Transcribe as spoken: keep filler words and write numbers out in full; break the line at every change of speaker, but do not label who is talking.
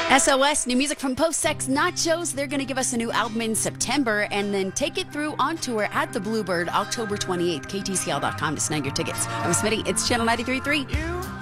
S O S, new music from Post Sex Nachos. They're going to give us a new album in September and then take it through on tour at the Bluebird October twenty-eighth. K T C L dot com to snag your tickets. I'm Smitty. It's Channel ninety-three point three.